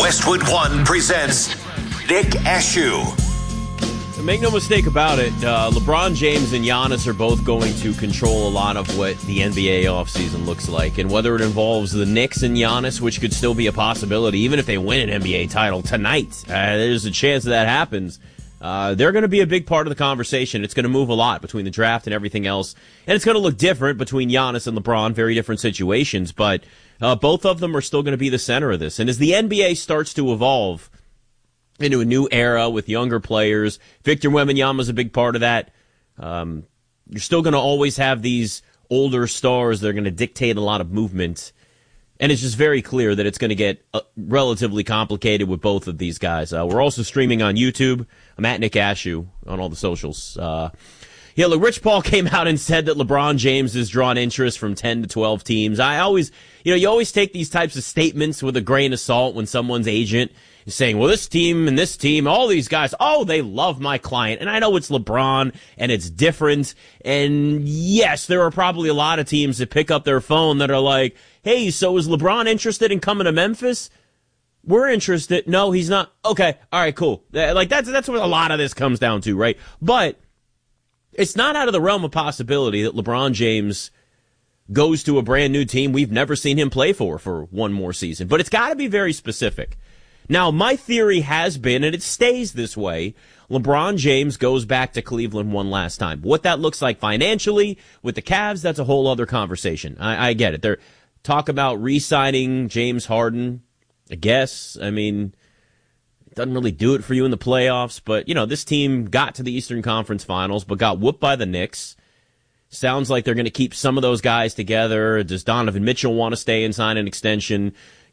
Westwood One presents Nick Ashew. Make no mistake about it, LeBron James and Giannis are both going to control a lot of what the NBA offseason looks like. And whether it involves the Knicks and Giannis, which could still be a possibility, even if they win an NBA title tonight, there's a chance that happens. They're going to be a big part of the conversation. It's going to move a lot between the draft and everything else. And it's going to look different between Giannis and LeBron, very different situations. But both of them are still going to be the center of this. And as the NBA starts to evolve into a new era with younger players, Victor Wembanyama is a big part of that. You're still going to always have these older stars that are going to dictate a lot of movement. And it's just very clear that it's going to get relatively complicated with both of these guys. We're also streaming on YouTube. I'm at Nick Ashew on all the socials. Look, Rich Paul came out and said that LeBron James has drawn interest from 10 to 12 teams. I always, you always take these types of statements with a grain of salt when someone's agent is saying, well, this team, all these guys, oh, they love my client. And I know it's LeBron and it's different. And yes, there are probably a lot of teams that pick up their phone that are like, hey, so is LeBron interested in coming to Memphis? We're interested. No, he's not. Okay. All right, cool. Like that's what a lot of this comes down to, right? But it's not out of the realm of possibility that LeBron James goes to a brand new team we've never seen him play for one more season. But it's got to be very specific. Now, my theory has been, and it stays this way, LeBron James goes back to Cleveland one last time. What that looks like financially with the Cavs, that's a whole other conversation. I get it. They're talk about re-signing James Harden, I guess. I mean, it doesn't really do it for you in the playoffs, but, this team got to the Eastern Conference Finals, but got whooped by the Knicks. Sounds like they're going to keep some of those guys together. Does Donovan Mitchell want to stay and sign an extension?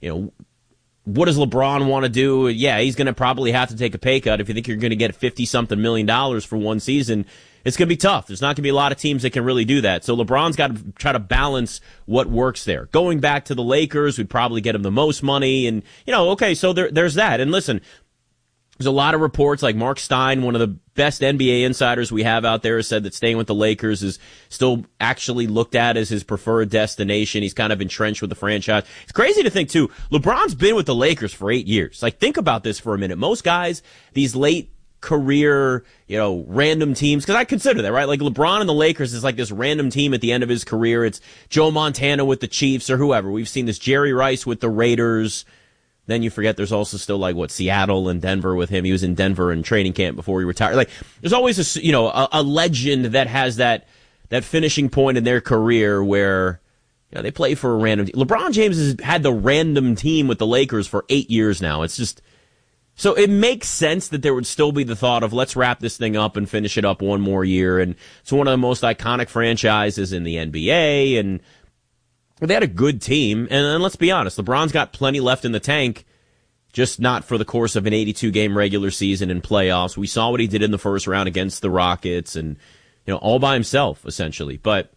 What does LeBron want to do? Yeah, he's going to probably have to take a pay cut. If you think you're going to get $50-something million for one season, it's going to be tough. There's not going to be a lot of teams that can really do that. So LeBron's got to try to balance what works there. Going back to the Lakers, we'd probably get him the most money. And, okay, so there's that. And listen, there's a lot of reports, like Mark Stein, one of the best NBA insiders we have out there, has said that staying with the Lakers is still actually looked at as his preferred destination. He's kind of entrenched with the franchise. It's crazy to think, too, LeBron's been with the Lakers for 8 years. Like, think about this for a minute. Most guys, these late career, random teams, because I consider that, right? Like, LeBron and the Lakers is like this random team at the end of his career. It's Joe Montana with the Chiefs or whoever. We've seen this Jerry Rice with the Raiders. Then you forget there's also still Seattle and Denver with him. He was in Denver in training camp before he retired. Like, there's always a legend that has that finishing point in their career where they play for a random team. LeBron James has had the random team with the Lakers for 8 years now. It's just so it makes sense that there would still be the thought of let's wrap this thing up and finish it up one more year. And it's one of the most iconic franchises in the NBA, and they had a good team, and let's be honest, LeBron's got plenty left in the tank, just not for the course of an 82-game regular season and playoffs. We saw what he did in the first round against the Rockets, and all by himself, essentially. But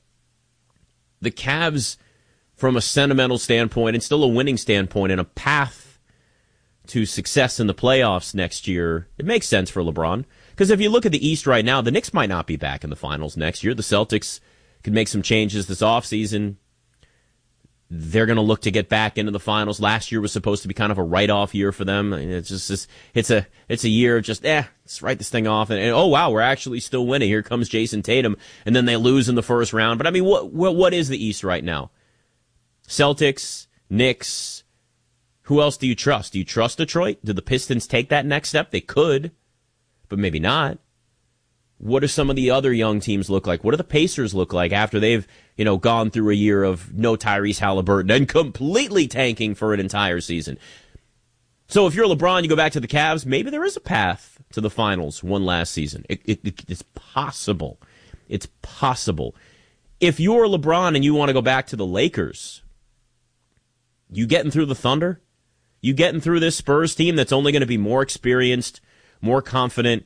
the Cavs, from a sentimental standpoint and still a winning standpoint and a path to success in the playoffs next year, it makes sense for LeBron. Because if you look at the East right now, the Knicks might not be back in the finals next year. The Celtics could make some changes this offseason. They're going to look to get back into the finals. Last year was supposed to be kind of a write-off year for them. I mean, it's just it's a year of just let's write this thing off. And oh wow, we're actually still winning. Here comes Jason Tatum, and then they lose in the first round. But I mean, what is the East right now? Celtics, Knicks. Who else do you trust? Do you trust Detroit? Do the Pistons take that next step? They could, but maybe not. What do some of the other young teams look like? What do the Pacers look like after they've, gone through a year of no Tyrese Halliburton and completely tanking for an entire season? So if you're LeBron, you go back to the Cavs, maybe there is a path to the finals one last season. It's possible. It's possible. If you're LeBron and you want to go back to the Lakers, you getting through the Thunder? You getting through this Spurs team that's only going to be more experienced, more confident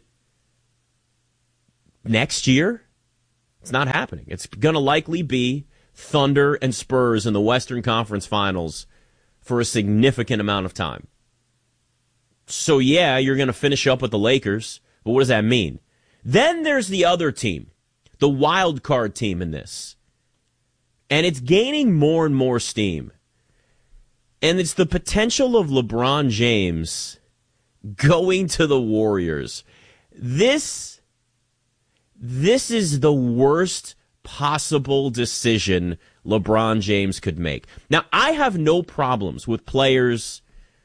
next year? It's not happening. It's going to likely be Thunder and Spurs in the Western Conference Finals for a significant amount of time. So, yeah, you're going to finish up with the Lakers, but what does that mean? Then there's the other team, the wild card team in this. And it's gaining more and more steam. And it's the potential of LeBron James going to the Warriors. This is the worst possible decision LeBron James could make. Now, I have no problems with players,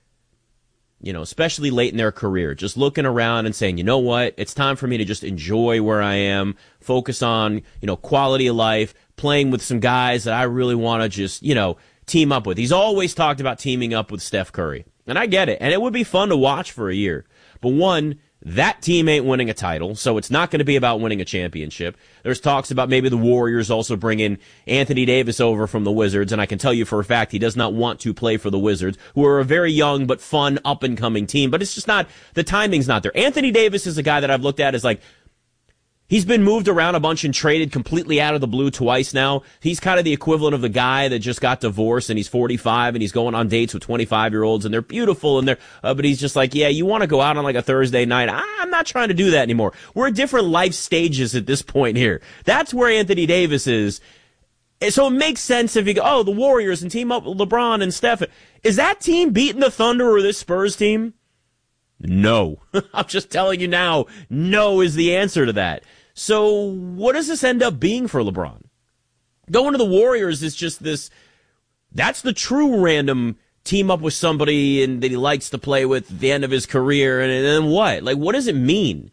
especially late in their career, just looking around and saying, you know what, it's time for me to just enjoy where I am, focus on, quality of life, playing with some guys that I really want to just, team up with. He's always talked about teaming up with Steph Curry. And I get it. And it would be fun to watch for a year. But one, that team ain't winning a title, so it's not going to be about winning a championship. There's talks about maybe the Warriors also bringing Anthony Davis over from the Wizards, and I can tell you for a fact he does not want to play for the Wizards, who are a very young but fun up-and-coming team. But it's just not, the timing's not there. Anthony Davis is a guy that I've looked at as like, he's been moved around a bunch and traded completely out of the blue twice now. He's kind of the equivalent of the guy that just got divorced and he's 45 and he's going on dates with 25-year-olds and they're beautiful and but he's just like, yeah, you want to go out on like a Thursday night. I'm not trying to do that anymore. We're at different life stages at this point here. That's where Anthony Davis is. So it makes sense if you go, the Warriors and team up with LeBron and Steph. Is that team beating the Thunder or this Spurs team? No. I'm just telling you now, no is the answer to that. So what does this end up being for LeBron? Going to the Warriors is just this, that's the true random team up with somebody and that he likes to play with at the end of his career. And then what? Like, what does it mean?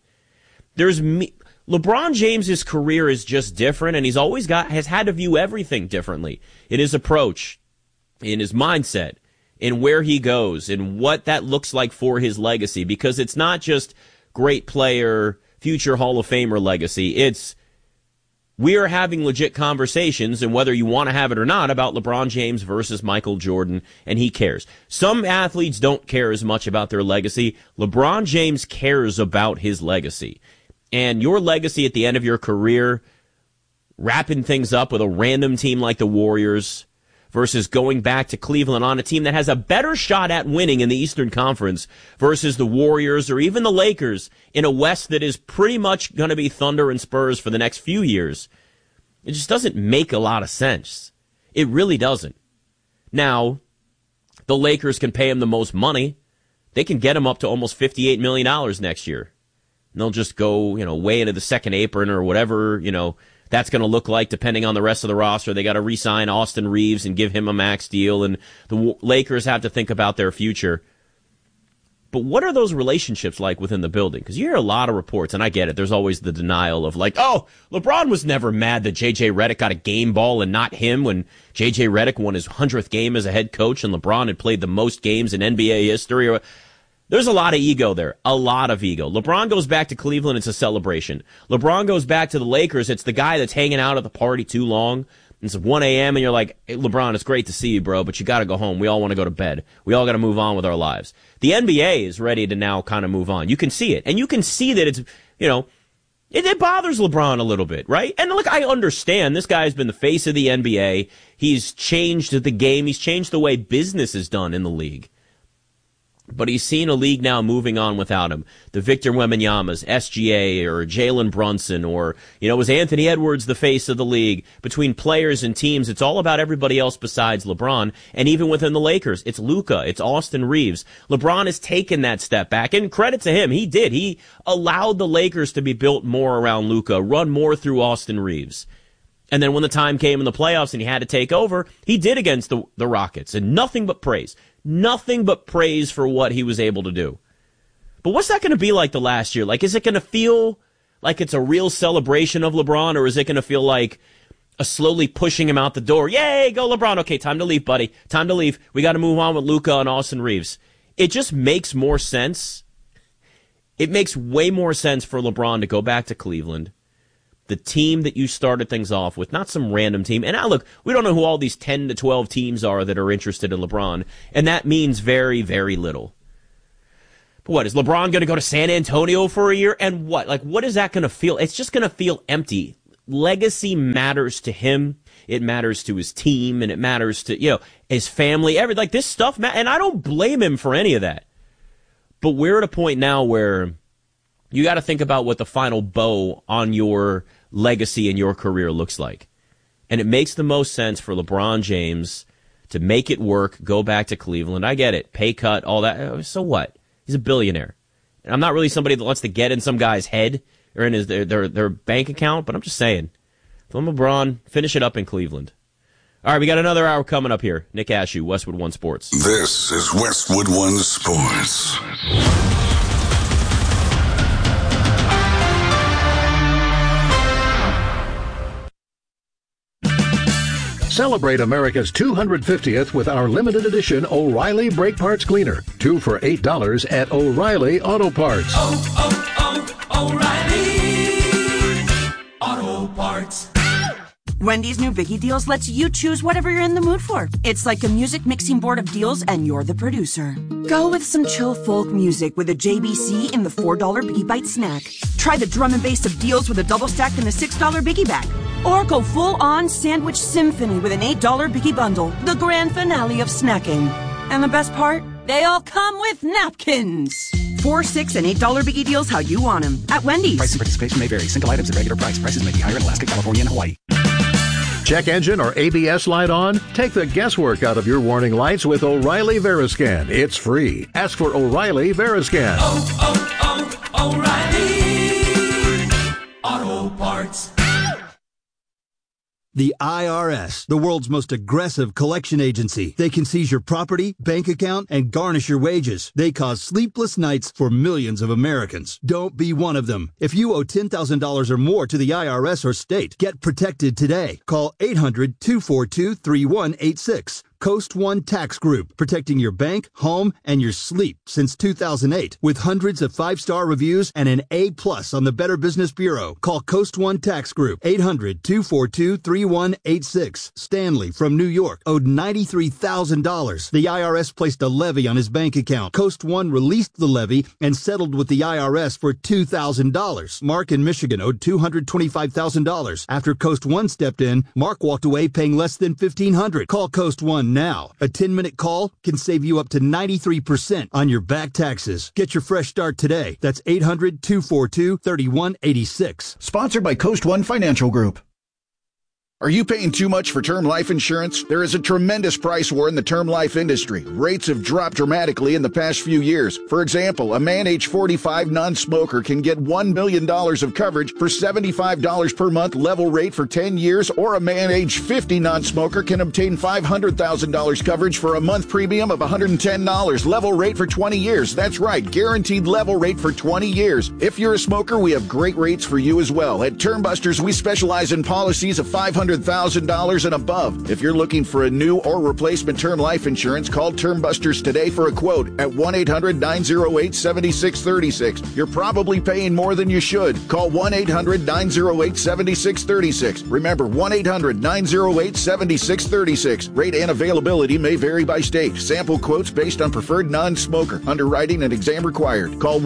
LeBron James's career is just different, and he's always has had to view everything differently in his approach, in his mindset, in where he goes, and what that looks like for his legacy, because it's not just great player, future Hall of Famer legacy. It's, we are having legit conversations, and whether you want to have it or not, about LeBron James versus Michael Jordan, and he cares. Some athletes don't care as much about their legacy. LeBron James cares about his legacy. And your legacy at the end of your career, wrapping things up with a random team like the Warriors versus going back to Cleveland on a team that has a better shot at winning in the Eastern Conference versus the Warriors or even the Lakers in a West that is pretty much going to be Thunder and Spurs for the next few years. It just doesn't make a lot of sense. It really doesn't. Now, the Lakers can pay him the most money. They can get him up to almost $58 million next year. And they'll just go, way into the second apron or whatever, that's going to look like depending on the rest of the roster. They got to re-sign Austin Reeves and give him a max deal, and the Lakers have to think about their future. But what are those relationships like within the building? Because you hear a lot of reports, and I get it. There's always the denial of like, LeBron was never mad that J.J. Redick got a game ball and not him when J.J. Redick won his 100th game as a head coach and LeBron had played the most games in NBA history. There's a lot of ego there, a lot of ego. LeBron goes back to Cleveland, it's a celebration. LeBron goes back to the Lakers, it's the guy that's hanging out at the party too long. It's 1 a.m. and you're like, hey, LeBron, it's great to see you, bro, but you got to go home. We all want to go to bed. We all got to move on with our lives. The NBA is ready to now kind of move on. You can see it. And you can see that it's, it bothers LeBron a little bit, right? And look, I understand this guy has been the face of the NBA. He's changed the game. He's changed the way business is done in the league. But he's seen a league now moving on without him. The Victor Wembanyama's, SGA, or Jalen Brunson, or, was Anthony Edwards the face of the league? Between players and teams, it's all about everybody else besides LeBron. And even within the Lakers, it's Luka, it's Austin Reeves. LeBron has taken that step back, and credit to him, he did. He allowed the Lakers to be built more around Luka, run more through Austin Reeves. And then when the time came in the playoffs and he had to take over, he did against the Rockets, and nothing but praise. Nothing but praise for what he was able to do. But what's that going to be like the last year? Like, is it going to feel like it's a real celebration of LeBron, or is it going to feel like a slowly pushing him out the door? Yay, go LeBron. Okay, time to leave, buddy. Time to leave. We got to move on with Luka and Austin Reeves. It just makes more sense. It makes way more sense for LeBron to go back to Cleveland, the team that you started things off with, not some random team. And now look, we don't know who all these 10 to 12 teams are that are interested in LeBron, and that means very, very little. But what, is LeBron going to go to San Antonio for a year? And what? Like, what is that going to feel? It's just going to feel empty. Legacy matters to him. It matters to his team, and it matters to, his family. Like, this stuff, and I don't blame him for any of that. But we're at a point now where you got to think about what the final bow on your legacy and your career looks like. And it makes the most sense for LeBron James to make it work, go back to Cleveland. I get it. Pay cut, all that. So what? He's a billionaire. And I'm not really somebody that wants to get in some guy's head or in his their bank account, but I'm just saying, if I'm LeBron, finish it up in Cleveland. All right, we got another hour coming up here. Nick Ashew, Westwood One Sports. This is Westwood One Sports. Celebrate America's 250th with our limited edition O'Reilly Brake Parts Cleaner. 2 for $8 at O'Reilly Auto Parts. O'Reilly Auto Parts. Wendy's new Biggie Deals lets you choose whatever you're in the mood for. It's like a music mixing board of deals, and you're the producer. Go with some chill folk music with a JBC in the $4 Biggie Bite snack. Try the drum and bass of deals with a double stack in the $6 Biggie Bag. Or go full-on sandwich symphony with an $8 Biggie Bundle, the grand finale of snacking. And the best part? They all come with napkins. $4, $6, and $8 Biggie Deals how you want them at Wendy's. Price and participation may vary. Single items at regular price. Prices may be higher in Alaska, California, and Hawaii. Check engine or ABS light on? Take the guesswork out of your warning lights with O'Reilly Veriscan. It's free. Ask for O'Reilly Veriscan. O'Reilly Auto Parts. The IRS, the world's most aggressive collection agency. They can seize your property, bank account, and garnish your wages. They cause sleepless nights for millions of Americans. Don't be one of them. If you owe $10,000 or more to the IRS or state, get protected today. Call 800-242-3186. Coast One Tax Group, protecting your bank, home, and your sleep since 2008. With hundreds of 5-star reviews and an A+ on the Better Business Bureau. Call Coast One Tax Group, 800-242-3186. Stanley from New York owed $93,000. The IRS placed a levy on his bank account. Coast One released the levy and settled with the IRS for $2,000. Mark in Michigan owed $225,000. After Coast One stepped in, Mark walked away paying less than $1,500. Call Coast One now. A 10-minute call can save you up to 93% on your back taxes. Get your fresh start today. That's 800-242-3186. Sponsored by Coast One Financial Group. Are you paying too much for term life insurance? There is a tremendous price war in the term life industry. Rates have dropped dramatically in the past few years. For example, a man age 45 non-smoker can get $1 million of coverage for $75 per month level rate for 10 years, or a man age 50 non-smoker can obtain $500,000 coverage for a month premium of $110 level rate for 20 years. That's right, guaranteed level rate for 20 years. If you're a smoker, we have great rates for you as well. At Term Busters, we specialize in policies of $500,000 and above. If you're looking for a new or replacement term life insurance, call Term Busters today for a quote at 1-800-908-7636. You're probably paying more than you should. Call 1-800-908-7636. Remember, 1-800-908-7636. Rate and availability may vary by state. Sample quotes based on preferred non-smoker. Underwriting and exam required. Call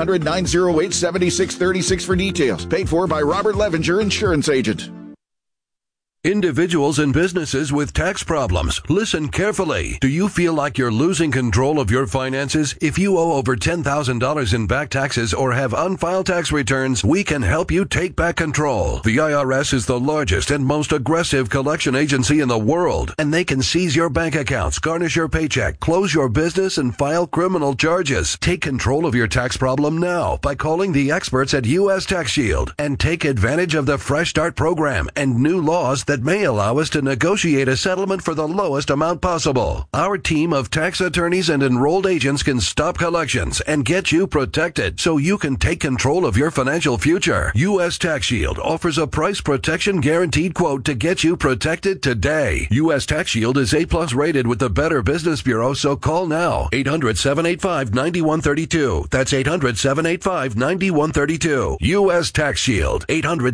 1-800-908-7636 for details. Paid for by Robert Levenger, Insurance Agent. Individuals and businesses with tax problems, listen carefully. Do you feel like you're losing control of your finances? If you owe over $10,000 in back taxes or have unfiled tax returns, we can help you take back control. The IRS is the largest and most aggressive collection agency in the world, and they can seize your bank accounts, garnish your paycheck, close your business, and file criminal charges. Take control of your tax problem now by calling the experts at U.S. Tax Shield and take advantage of the Fresh Start program and new laws that may allow us to negotiate a settlement for the lowest amount possible. Our team of tax attorneys and enrolled agents can stop collections and get you protected so you can take control of your financial future. U.S. Tax Shield offers a price protection guaranteed quote to get you protected today. U.S. Tax Shield is A+ rated with the Better Business Bureau, so call now. 800-785-9132. That's 800-785-9132. U.S. Tax Shield.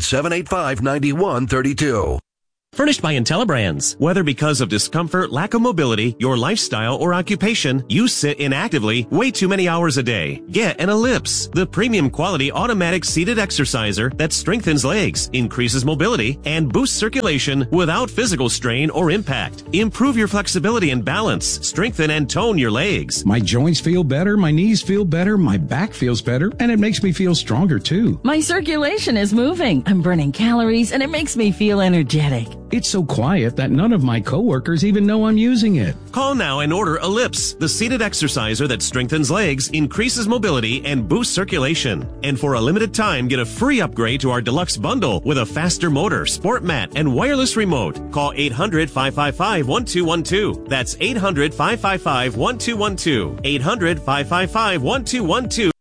800-785-9132. Furnished by IntelliBrands. Whether because of discomfort, lack of mobility, your lifestyle, or occupation, you sit inactively way too many hours a day. Get an Ellipse, the premium quality automatic seated exerciser that strengthens legs, increases mobility, and boosts circulation without physical strain or impact. Improve your flexibility and balance. Strengthen and tone your legs. My joints feel better, my knees feel better, my back feels better, and it makes me feel stronger too. My circulation is moving. I'm burning calories, and it makes me feel energetic. It's so quiet that none of my coworkers even know I'm using it. Call now and order Ellipse, the seated exerciser that strengthens legs, increases mobility, and boosts circulation. And for a limited time, get a free upgrade to our deluxe bundle with a faster motor, sport mat, and wireless remote. Call 800-555-1212. That's 800-555-1212. 800-555-1212.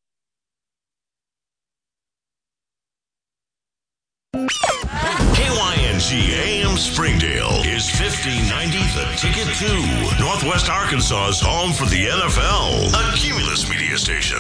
KYNG AM Springdale is 1590 The Ticket to Northwest Arkansas's home for the NFL, a Cumulus media station.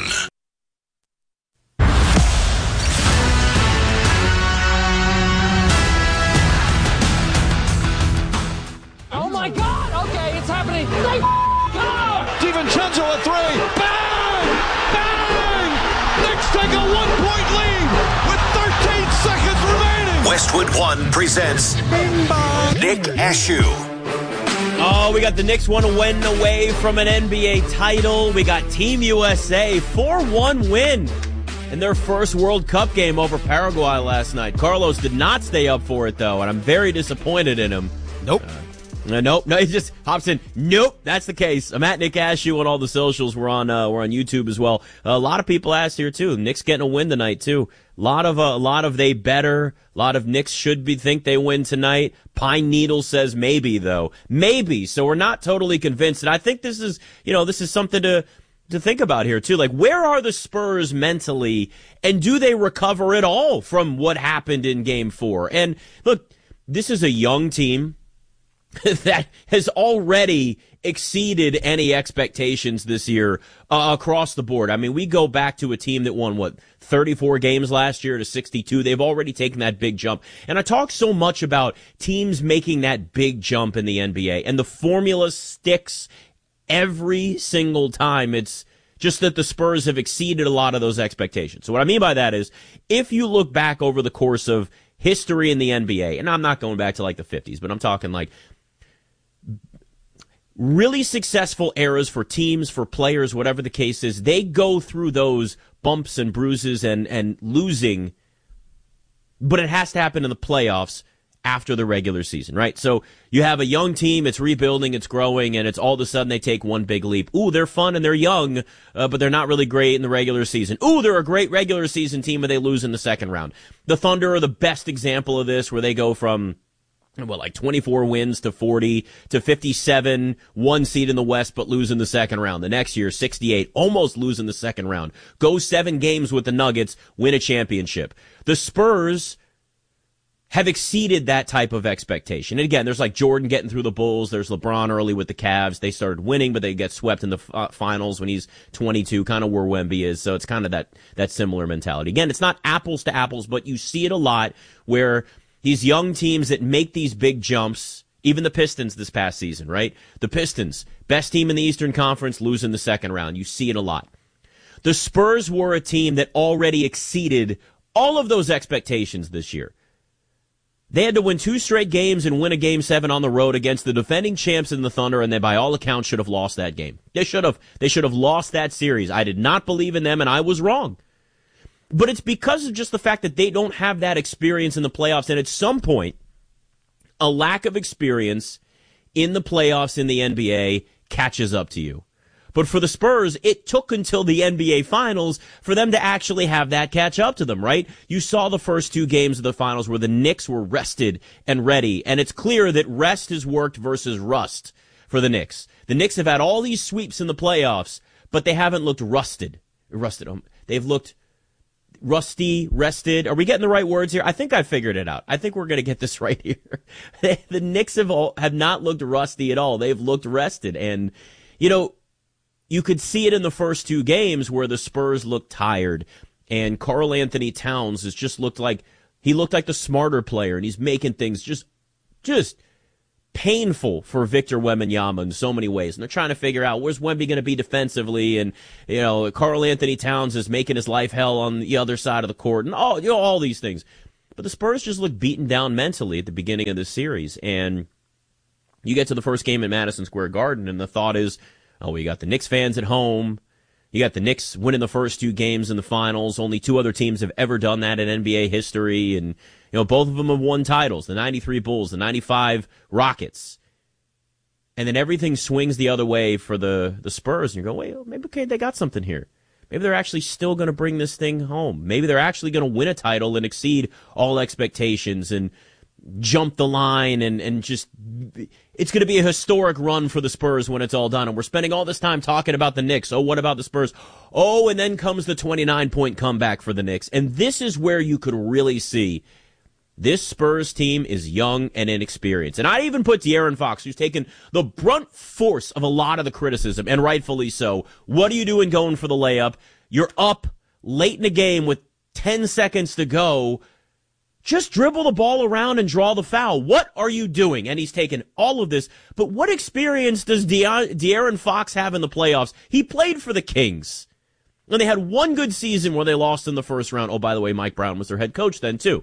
Oh my God! Okay, it's happening. They DiVincenzo a three. Bang! Bang! Knicks take a 1-point lead with 13 seconds remaining. Westwood One presents Nick Ashew. Oh, we got the Knicks one win away from an NBA title. We got Team USA 4-1 win in their first World Cup game over Paraguay last night. Carlos did not stay up for it, though, and I'm very disappointed in him. Nope. No, he just hops in. Nope, that's the case. I'm at Nick Ashew on all the socials. We're on YouTube as well. A lot of people asked here too. Knicks getting a win tonight too. A lot of they better. A lot of Knicks should think they win tonight. Pine Needle says maybe though, maybe. So we're not totally convinced. And I think this is something to think about here too. Like, where are the Spurs mentally, and do they recover at all from what happened in Game 4? And look, this is a young team that has already exceeded any expectations this year across the board. I mean, we go back to a team that won, 34 games last year to 62. They've already taken that big jump. And I talk so much about teams making that big jump in the NBA, and the formula sticks every single time. It's just that the Spurs have exceeded a lot of those expectations. So what I mean by that is, if you look back over the course of history in the NBA, and I'm not going back to the 50s, but I'm talking really successful eras for teams, for players, whatever the case is, they go through those bumps and bruises and losing, but it has to happen in the playoffs after the regular season, right? So you have a young team, it's rebuilding, it's growing, and it's all of a sudden they take one big leap. Ooh, they're fun and they're young, but they're not really great in the regular season. Ooh, they're a great regular season team, but they lose in the second round. The Thunder are the best example of this, where they go from 24 wins to 40 to 57, one seed in the West, but lose in the second round. The next year, 68, almost lose in the second round. Go 7 games with the Nuggets, win a championship. The Spurs have exceeded that type of expectation. And again, there's Jordan getting through the Bulls. There's LeBron early with the Cavs. They started winning, but they get swept in the finals when he's 22, kind of where Wemby is. So it's kind of that similar mentality. Again, it's not apples to apples, but you see it a lot where these young teams that make these big jumps, even the Pistons this past season, right? The Pistons, best team in the Eastern Conference, lose in the second round. You see it a lot. The Spurs were a team that already exceeded all of those expectations this year. They had to win 2 straight games and win a Game 7 on the road against the defending champs in the Thunder, and they, by all accounts, should have lost that game. They should have lost that series. I did not believe in them, and I was wrong. But it's because of just the fact that they don't have that experience in the playoffs. And at some point, a lack of experience in the playoffs in the NBA catches up to you. But for the Spurs, it took until the NBA Finals for them to actually have that catch up to them, right? You saw the first 2 games of the Finals where the Knicks were rested and ready. And it's clear that rest has worked versus rust for the Knicks. The Knicks have had all these sweeps in the playoffs, but they haven't looked rusted. They've looked rusty, rested. Are we getting the right words here? I think I figured it out. I think we're going to get this right here. The Knicks have not looked rusty at all. They've looked rested. And, you could see it in the first 2 games where the Spurs looked tired. And Karl Anthony Towns has just looked like the smarter player. And he's making things just painful for Victor Wembanyama in so many ways. And they're trying to figure out, where's Wemby going to be defensively? And, Karl Anthony Towns is making his life hell on the other side of the court, and all these things. But the Spurs just look beaten down mentally at the beginning of this series. And you get to the first game at Madison Square Garden, and the thought is, we got the Knicks fans at home. You got the Knicks winning the first 2 games in the finals. Only 2 other teams have ever done that in NBA history. And, both of them have won titles, the 93 Bulls, the 95 Rockets. And then everything swings the other way for the Spurs. And you go, wait, maybe they got something here. Maybe they're actually still going to bring this thing home. Maybe they're actually going to win a title and exceed all expectations and jump the line and just it's going to be a historic run for the Spurs when it's all done. And we're spending all this time talking about the Knicks. Oh, what about the Spurs? Oh, and then comes the 29-point comeback for the Knicks. And this is where you could really see this Spurs team is young and inexperienced. And I even put De'Aaron Fox, who's taken the brunt force of a lot of the criticism, and rightfully so. What are you doing going for the layup? You're up late in the game with 10 seconds to go. Just dribble the ball around and draw the foul. What are you doing? And he's taken all of this. But what experience does De'Aaron Fox have in the playoffs? He played for the Kings. And they had one good season where they lost in the first round. Oh, by the way, Mike Brown was their head coach then, too.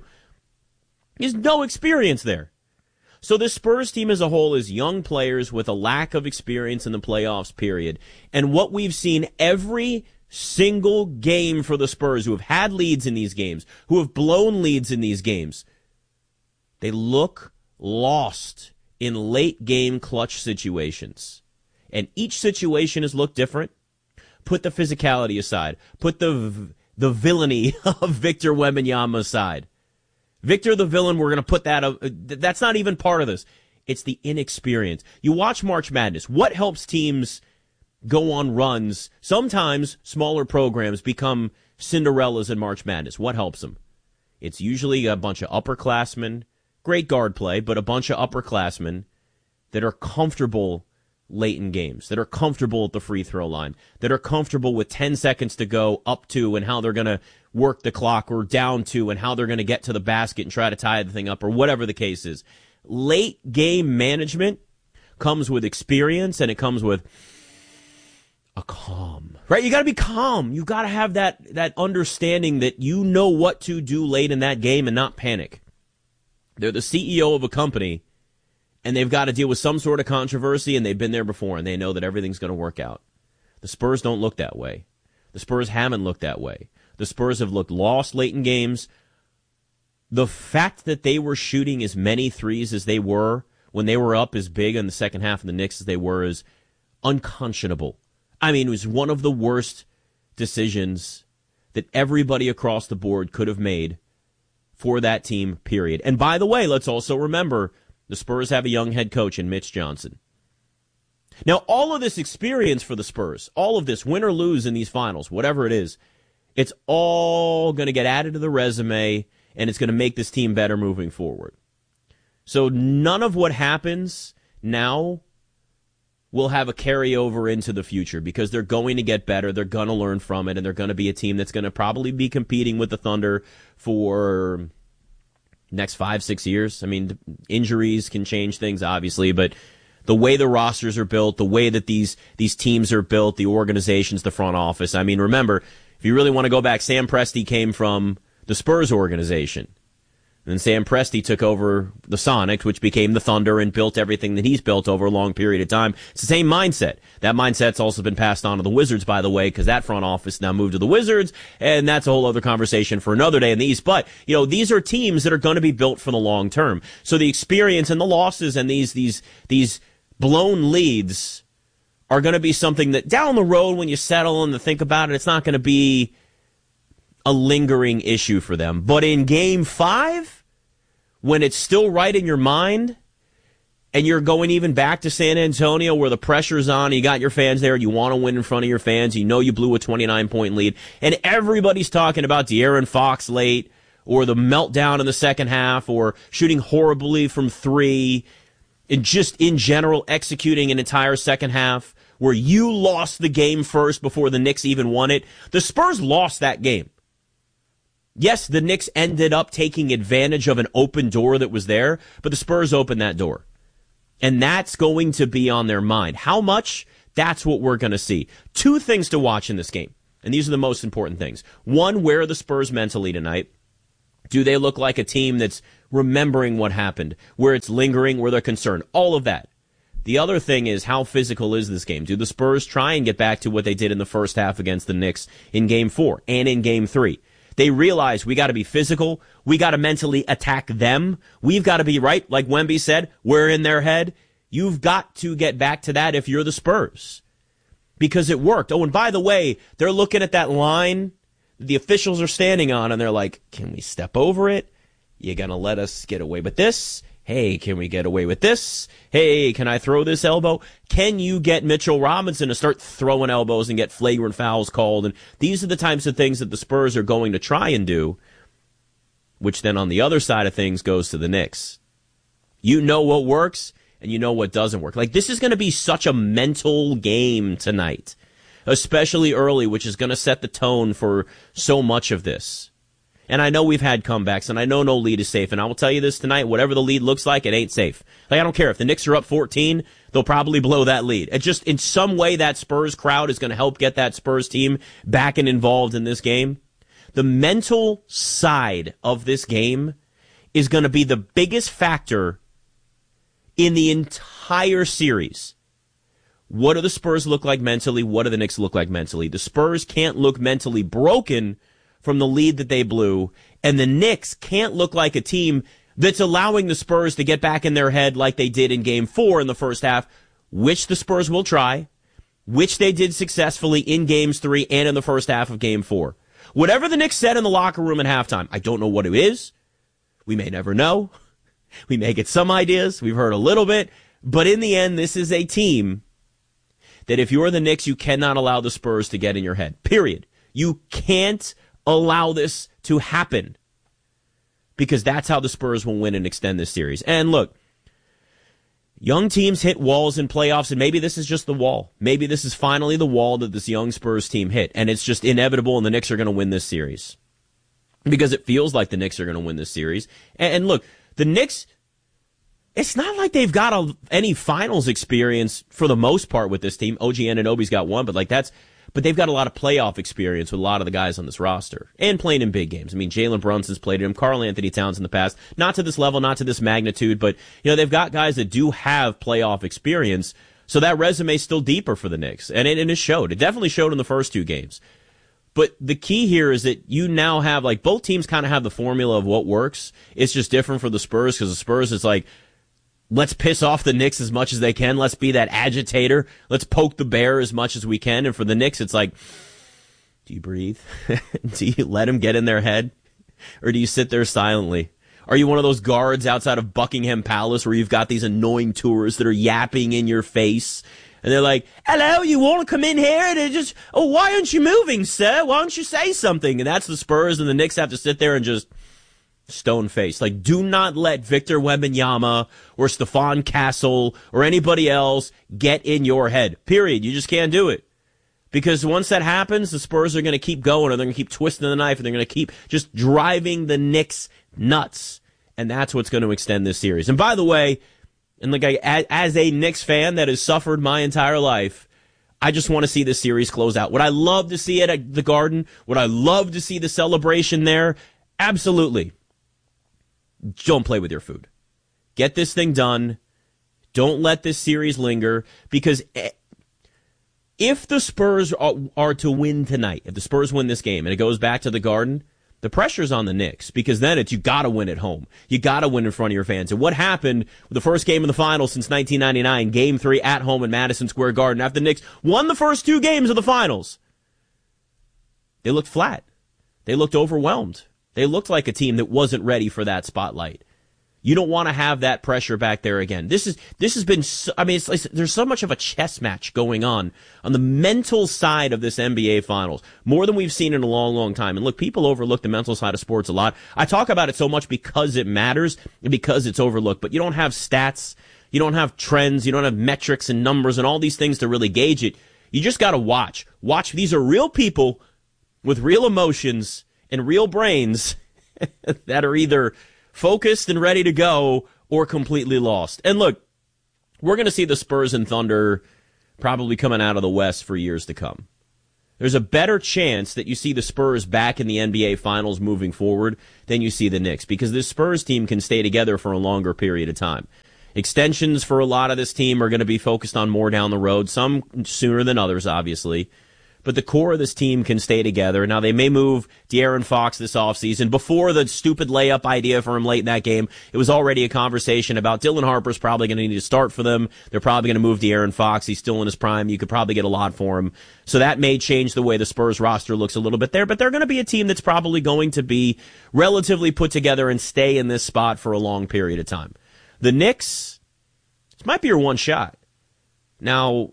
He has no experience there. So this Spurs team as a whole is young players with a lack of experience in the playoffs, period. And what we've seen every single game for the Spurs, who have had leads in these games, who have blown leads in these games, they look lost in late game clutch situations. And each situation has looked different. Put the physicality aside. Put the villainy of Victor Wembanyama aside. Victor the villain, we're going to put that up. That's not even part of this. It's the inexperience. You watch March Madness. What helps teams go on runs? Sometimes smaller programs become Cinderellas in March Madness. What helps them? It's usually a bunch of upperclassmen, great guard play, but a bunch of upperclassmen that are comfortable late in games, that are comfortable at the free throw line, that are comfortable with 10 seconds to go up to and how they're going to work the clock, or down to and how they're going to get to the basket and try to tie the thing up, or whatever the case is. Late game management comes with experience, and it comes with a calm, right? You got to be calm. You got to have that understanding that you know what to do late in that game and not panic. They're the CEO of a company, and they've got to deal with some sort of controversy, and they've been there before, and they know that everything's going to work out. The Spurs don't look that way. The Spurs haven't looked that way. The Spurs have looked lost late in games. The fact that they were shooting as many threes as they were when they were up as big in the second half of the Knicks as they were is unconscionable. I mean, it was one of the worst decisions that everybody across the board could have made for that team, period. And by the way, let's also remember the Spurs have a young head coach in Mitch Johnson. Now, all of this experience for the Spurs, all of this, win or lose in these finals, whatever it is, it's all going to get added to the resume, and it's going to make this team better moving forward. So none of what happens now will have a carryover into the future, because they're going to get better, they're going to learn from it, and they're going to be a team that's going to probably be competing with the Thunder for next 5-6 years. I mean, injuries can change things, obviously, but the way the rosters are built, the way that these teams are built, the organizations, the front office. I mean, remember, if you really want to go back, Sam Presti came from the Spurs organization. And then Sam Presti took over the Sonics, which became the Thunder, and built everything that he's built over a long period of time. It's the same mindset. That mindset's also been passed on to the Wizards, by the way, because that front office now moved to the Wizards, and that's a whole other conversation for another day in the East. But, these are teams that are going to be built for the long term. So the experience and the losses and these blown leads are going to be something that down the road, when you settle and think about it, it's not going to be a lingering issue for them. But in Game 5, when it's still right in your mind, and you're going even back to San Antonio where the pressure's on, you got your fans there, you want to win in front of your fans, you know you blew a 29-point lead, and everybody's talking about De'Aaron Fox late, or the meltdown in the second half, or shooting horribly from three, and just in general executing an entire second half where you lost the game first before the Knicks even won it. The Spurs lost that game. Yes, the Knicks ended up taking advantage of an open door that was there, but the Spurs opened that door. And that's going to be on their mind. How much? That's what we're going to see. 2 things to watch in this game, and these are the most important things. One, where are the Spurs mentally tonight? Do they look like a team that's remembering what happened, where it's lingering, where they're concerned? All of that. The other thing is, how physical is this game? Do the Spurs try and get back to what they did in the first half against the Knicks in Game 4 and in Game 3? They realize we got to be physical. We got to mentally attack them. We've got to be right. Like Wemby said, we're in their head. You've got to get back to that if you're the Spurs, because it worked. Oh, and by the way, they're looking at that line the officials are standing on, and they're like, can we step over it? You going to let us get away with this? Hey, can we get away with this? Hey, can I throw this elbow? Can you get Mitchell Robinson to start throwing elbows and get flagrant fouls called? And these are the types of things that the Spurs are going to try and do, which then on the other side of things goes to the Knicks. You know what works, and you know what doesn't work. Like, this is going to be such a mental game tonight, especially early, which is going to set the tone for so much of this. And I know we've had comebacks, and I know no lead is safe, and I will tell you this tonight, whatever the lead looks like, it ain't safe. Like, I don't care. If the Knicks are up 14, they'll probably blow that lead. It just, in some way, that Spurs crowd is going to help get that Spurs team back and involved in this game. The mental side of this game is going to be the biggest factor in the entire series. What do the Spurs look like mentally? What do the Knicks look like mentally? The Spurs can't look mentally broken from the lead that they blew, and the Knicks can't look like a team that's allowing the Spurs to get back in their head like they did in Game 4 in the first half, which the Spurs will try, which they did successfully in Games 3 and in the first half of Game 4. Whatever the Knicks said in the locker room at halftime, I don't know what it is. We may never know. We may get some ideas. We've heard a little bit. But in the end, this is a team that if you're the Knicks, you cannot allow the Spurs to get in your head. Period. You can't allow this to happen, because that's how the Spurs will win and extend this series. And look, young teams hit walls in playoffs, and maybe this is just the wall. Maybe this is finally the wall that this young Spurs team hit, and it's just inevitable, and the Knicks are going to win this series, because it feels like the Knicks are going to win this series. And look, the Knicks, it's not like they've got any finals experience for the most part with this team. OG Anunoby's got one, but but they've got a lot of playoff experience with a lot of the guys on this roster and playing in big games. I mean, Jalen Brunson's played him, Karl Anthony Towns in the past, not to this level, not to this magnitude, but they've got guys that do have playoff experience. So that resume is still deeper for the Knicks, and it showed. It definitely showed in the first two games. But the key here is that you now have, like, both teams kind of have the formula of what works. It's just different for the Spurs, because the Spurs is like, let's piss off the Knicks as much as they can. Let's be that agitator. Let's poke the bear as much as we can. And for the Knicks, it's like, do you breathe? Do you let them get in their head? Or do you sit there silently? Are you one of those guards outside of Buckingham Palace where you've got these annoying tourists that are yapping in your face? And they're like, hello, you want to come in here? And just, oh, why aren't you moving, sir? Why don't you say something? And that's the Spurs, and the Knicks have to sit there and just stone-faced. Like, do not let Victor Wembanyama or Stephon Castle or anybody else get in your head. Period. You just can't do it. Because once that happens, the Spurs are going to keep going, and they're going to keep twisting the knife, and they're going to keep just driving the Knicks nuts. And that's what's going to extend this series. And by the way, and like as a Knicks fan that has suffered my entire life, I just want to see this series close out. Would I love to see it at the Garden? Would I love to see the celebration there? Absolutely. Don't play with your food. Get this thing done. Don't let this series linger, because if the Spurs are to win tonight, if the Spurs win this game and it goes back to the Garden, the pressure's on the Knicks, because then it's you got to win at home. You got to win in front of your fans. And what happened with the first game of the finals since 1999, Game 3 at home in Madison Square Garden, after the Knicks won the first two games of the finals? They looked flat. They looked overwhelmed. They looked like a team that wasn't ready for that spotlight. You don't want to have that pressure back there again. This has been, it's like there's so much of a chess match going on the mental side of this NBA Finals, more than we've seen in a long, long time. And look, people overlook the mental side of sports a lot. I talk about it so much because it matters and because it's overlooked, but you don't have stats, you don't have trends, you don't have metrics and numbers and all these things to really gauge it. You just got to watch. These are real people with real emotions and real brains that are either focused and ready to go or completely lost. And look, we're going to see the Spurs and Thunder probably coming out of the West for years to come. There's a better chance that you see the Spurs back in the NBA Finals moving forward than you see the Knicks, because this Spurs team can stay together for a longer period of time. Extensions for a lot of this team are going to be focused on more down the road, some sooner than others, obviously. But the core of this team can stay together. Now, they may move De'Aaron Fox this offseason. Before the stupid layup idea for him late in that game, it was already a conversation about Dylan Harper's probably going to need to start for them. They're probably going to move De'Aaron Fox. He's still in his prime. You could probably get a lot for him. So that may change the way the Spurs roster looks a little bit there. But they're going to be a team that's probably going to be relatively put together and stay in this spot for a long period of time. The Knicks, this might be your one shot. Now,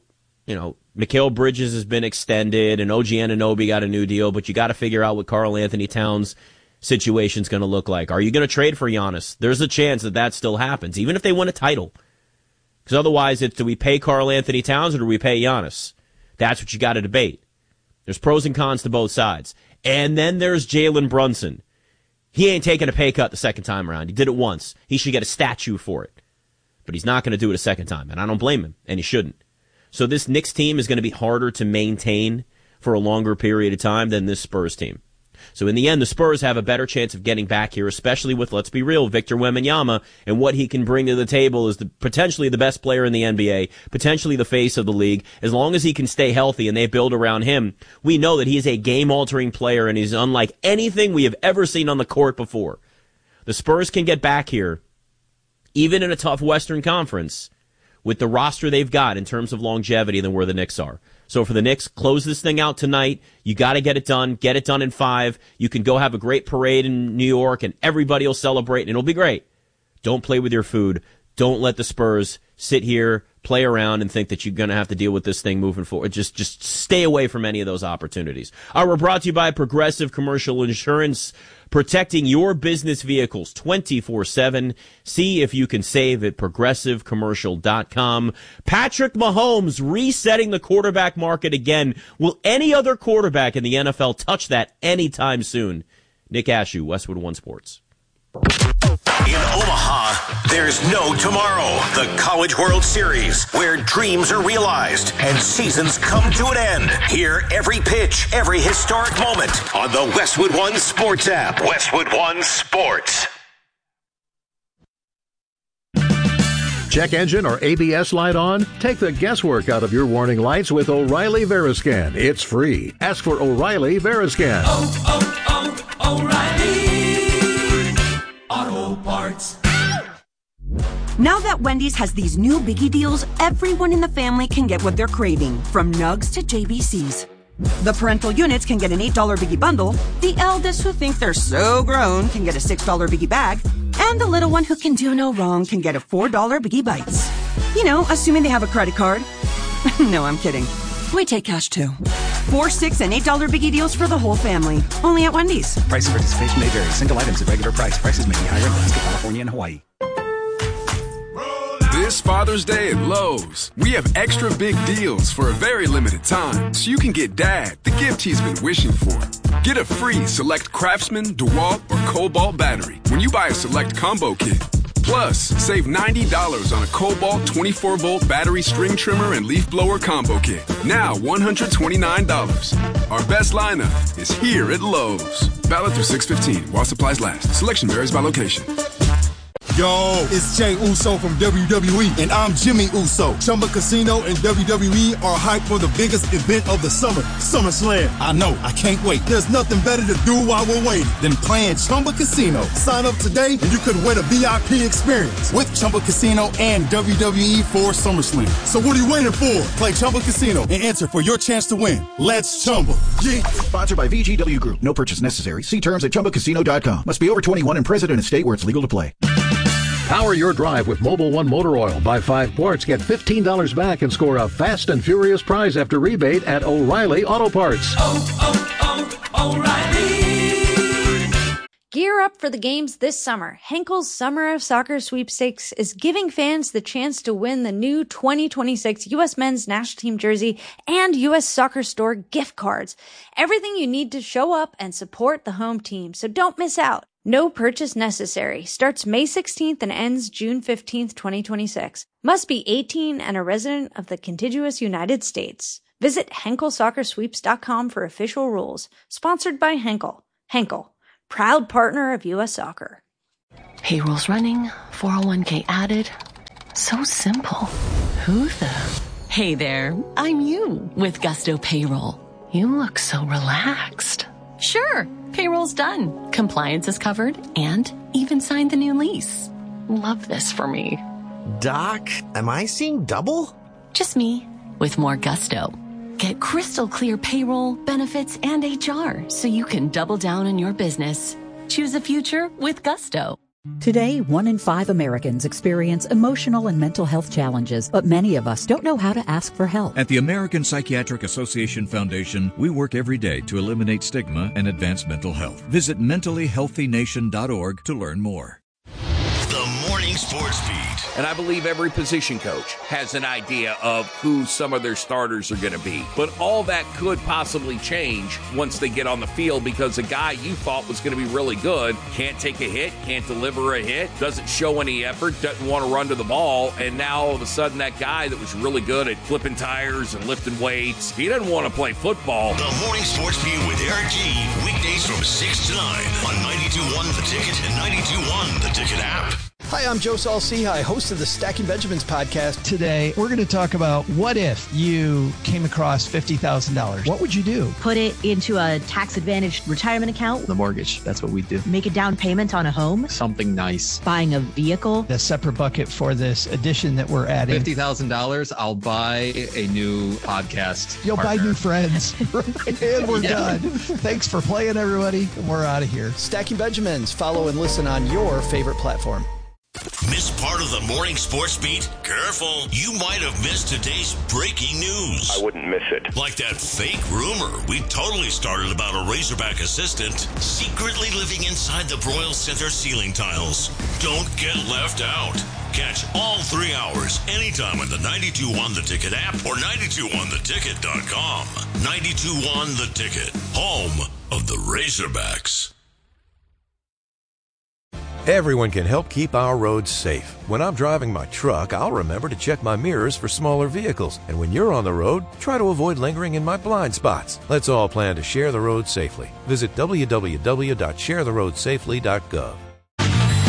Mikal Bridges has been extended, and OG Anunoby got a new deal, but you got to figure out what Karl Anthony Towns' situation's going to look like. Are you going to trade for Giannis? There's a chance that still happens, even if they win a title. Because otherwise, do we pay Karl Anthony Towns or do we pay Giannis? That's what you got to debate. There's pros and cons to both sides. And then there's Jalen Brunson. He ain't taking a pay cut the second time around. He did it once. He should get a statue for it. But he's not going to do it a second time, and I don't blame him, and he shouldn't. So this Knicks team is going to be harder to maintain for a longer period of time than this Spurs team. So in the end, the Spurs have a better chance of getting back here, especially with, let's be real, Victor Wembanyama, and what he can bring to the table is potentially the best player in the NBA, potentially the face of the league. As long as he can stay healthy and they build around him, we know that he is a game-altering player and he's unlike anything we have ever seen on the court before. The Spurs can get back here, even in a tough Western Conference, with the roster they've got in terms of longevity than where the Knicks are. So for the Knicks, close this thing out tonight. You got to get it done in 5. You can go have a great parade in New York, and everybody will celebrate, and it'll be great. Don't play with your food. Don't let the Spurs sit here, play around, and think that you're going to have to deal with this thing moving forward. Just stay away from any of those opportunities. We're brought to you by Progressive Commercial Insurance, protecting your business vehicles 24/7. See if you can save at progressivecommercial.com. Patrick Mahomes resetting the quarterback market again. Will any other quarterback in the NFL touch that anytime soon? Nick Ashew, Westwood One Sports. In Omaha, there's no tomorrow. The College World Series, where dreams are realized and seasons come to an end. Hear every pitch, every historic moment on the Westwood One Sports app. Westwood One Sports. Check engine or ABS light on? Take the guesswork out of your warning lights with O'Reilly Veriscan. It's free. Ask for O'Reilly Veriscan. O'Reilly Auto Parts. Now that Wendy's has these new biggie deals, everyone in the family can get what they're craving, from Nugs to JBCs. The parental units can get an $8 biggie bundle, the eldest who think they're so grown can get a $6 biggie bag, and the little one who can do no wrong can get a $4 biggie bites. You know, assuming they have a credit card. No, I'm kidding. We take cash too. $4, $6, and $8 biggie deals for the whole family. Only at Wendy's. Price and participation may vary. Single items at regular price. Prices may be higher in Alaska, California, and Hawaii. This Father's Day at Lowe's, we have extra big deals for a very limited time, so you can get Dad the gift he's been wishing for. Get a free Select Craftsman, DeWalt, or Cobalt battery when you buy a Select Combo Kit. Plus, save $90 on a Cobalt 24-volt battery string trimmer and leaf blower combo kit. Now $129. Our best lineup is here at Lowe's. Valid through 6/15 while supplies last. Selection varies by location. Yo, it's Jey Uso from WWE, and I'm Jimmy Uso. Chumba Casino and WWE are hyped for the biggest event of the summer, SummerSlam. I know, I can't wait. There's nothing better to do while we're waiting than playing Chumba Casino. Sign up today, and you could win a VIP experience with Chumba Casino and WWE for SummerSlam. So what are you waiting for? Play Chumba Casino and enter for your chance to win. Let's Chumba. Yeah. Sponsored by VGW Group. No purchase necessary. See terms at ChumbaCasino.com. Must be over 21 and present in a state where it's legal to play. Power your drive with Mobil 1 motor oil. Buy 5 quarts, get $15 back, and score a fast and furious prize after rebate at O'Reilly Auto Parts. O'Reilly. Gear up for the games this summer. Henkel's Summer of Soccer Sweepstakes is giving fans the chance to win the new 2026 U.S. Men's National Team jersey and U.S. Soccer Store gift cards. Everything you need to show up and support the home team, so don't miss out. No purchase necessary. Starts May 16th and ends June 15th, 2026. Must be 18 and a resident of the contiguous United States. Visit HenkelSoccerSweeps.com for official rules. Sponsored by Henkel. Henkel, proud partner of U.S. Soccer. Payroll's running, 401k added. So simple. Who the? Hey there, I'm you with Gusto Payroll. You look so relaxed. Sure, payroll's done. Compliance is covered and even signed the new lease. Love this for me. Doc, am I seeing double? Just me with more gusto. Get crystal clear payroll, benefits, and HR so you can double down on your business. Choose a future with Gusto. Today, 1 in 5 Americans experience emotional and mental health challenges, but many of us don't know how to ask for help. At the American Psychiatric Association Foundation, we work every day to eliminate stigma and advance mental health. Visit mentallyhealthynation.org to learn more. The Morning Sports Beat. And I believe every position coach has an idea of who some of their starters are going to be. But all that could possibly change once they get on the field, because a guy you thought was going to be really good can't take a hit, can't deliver a hit, doesn't show any effort, doesn't want to run to the ball. And now all of a sudden that guy that was really good at flipping tires and lifting weights, he doesn't want to play football. The Morning Sports Beat with Eric G. Weekdays from 6 to 9 on 92.1 The Ticket and 92.1 The Ticket app. Hi, I'm Joe Saul-Sehy, host of the Stacking Benjamins podcast. Today, we're going to talk about what if you came across $50,000. What would you do? Put it into a tax-advantaged retirement account. The mortgage, that's what we do. Make a down payment on a home. Something nice. Buying a vehicle. A separate bucket for this addition that we're adding. $50,000, I'll buy a new podcast You'll partner. buy new friends. And we're done. Thanks for playing, everybody. We're out of here. Stacking Benjamins. Follow and listen on your favorite platform. Miss part of the Morning Sports Beat? Careful, you might have missed today's breaking news. I wouldn't miss it. Like that fake rumor we totally started about a Razorback assistant secretly living inside the Broyles Center ceiling tiles. Don't get left out. Catch all 3 hours anytime on the 92.1 The Ticket app or 92.1theticket.com. 92.1 The Ticket, home of the Razorbacks. Everyone can help keep our roads safe. When I'm driving my truck, I'll remember to check my mirrors for smaller vehicles. And when you're on the road, try to avoid lingering in my blind spots. Let's all plan to share the road safely. Visit www.sharetheroadsafely.gov.